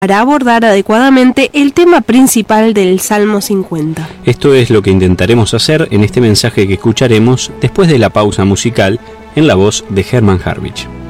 para abordar adecuadamente el tema principal del Salmo 50. Esto es lo que intentaremos hacer en este mensaje que escucharemos después de la pausa musical en la voz de Hermann Harwich.